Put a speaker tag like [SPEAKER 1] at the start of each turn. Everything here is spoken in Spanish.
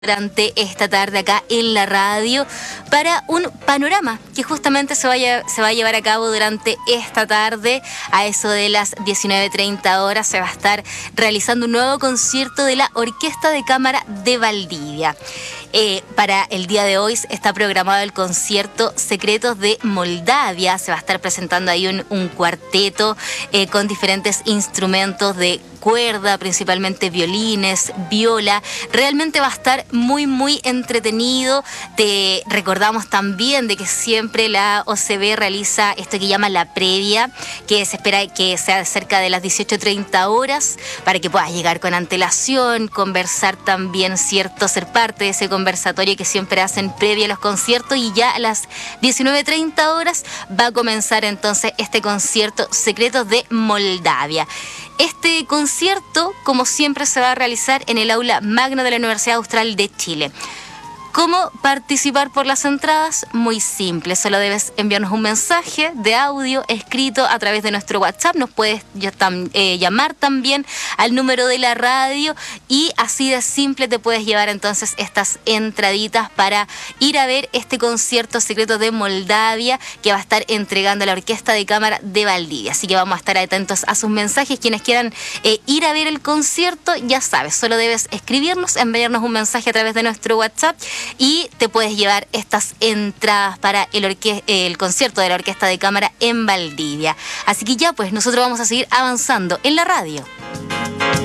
[SPEAKER 1] durante esta tarde acá en la radio para un panorama que justamente se va a llevar a cabo durante esta tarde. A eso de las 19:30 horas se va a estar realizando un nuevo concierto de la Orquesta de Cámara de Valdivia. Para el día de hoy está programado el concierto Secretos de Moldavia. Se va a estar presentando ahí un cuarteto con diferentes instrumentos de cuerda, principalmente violines, viola. Realmente va a estar muy entretenido. Te recordamos también de que siempre la OCB realiza esto que llama la previa, que se espera que sea cerca de las 18:30 horas para que puedas llegar con antelación, conversar también, cierto, ser parte de ese conversatorio que siempre hacen previa a los conciertos, y ya a las 19:30 horas va a comenzar entonces este concierto Secretos de Moldavia. Este concierto, como siempre, se va a realizar en el aula magna de la Universidad Austral de Chile. ¿Cómo participar por las entradas? Muy simple, solo debes enviarnos un mensaje de audio escrito a través de nuestro WhatsApp. Nos puedes llamar también al número de la radio y así de simple te puedes llevar entonces estas entraditas para ir a ver este concierto Secreto de Moldavia que va a estar entregando la Orquesta de Cámara de Valdivia. Así que vamos a estar atentos a sus mensajes. Quienes quieran ir a ver el concierto, ya sabes, solo debes escribirnos, enviarnos un mensaje a través de nuestro WhatsApp y te puedes llevar estas entradas para el concierto de la Orquesta de Cámara en Valdivia. Así que ya, pues nosotros vamos a seguir avanzando en la radio.